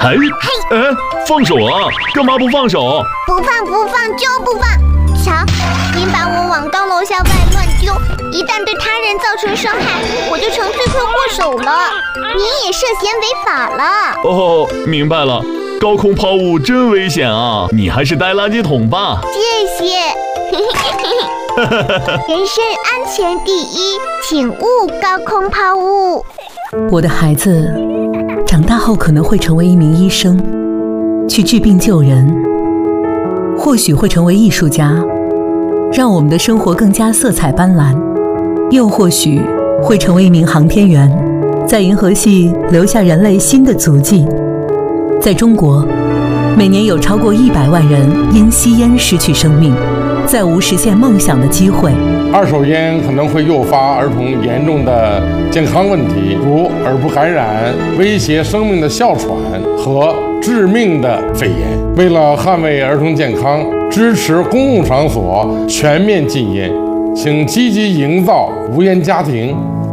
哎，放手啊！干嘛不放手？ 不放就不放！瞧，您把我往高楼下外乱丢，一旦对他人造成伤害，我就成罪魁祸首了，您也涉嫌违法了。 哦，明白了。高空抛物真危险啊！你还是带垃圾桶吧。 谢谢。人身安全第一，请勿高空抛物。 我的孩子长大后可能会成为一名医生，去治病救人，或许会成为艺术家，让我们的生活更加色彩斑斓，又或许会成为一名航天员，在银河系留下人类新的足迹。在中国，每年有超过100万人因吸烟失去生命，再无实现梦想的机会。 二手烟可能会诱发儿童严重的健康问题，如耳部感染、威胁生命的哮喘和致命的肺炎。为了捍卫儿童健康，支持公共场所全面禁烟，请积极营造无烟家庭，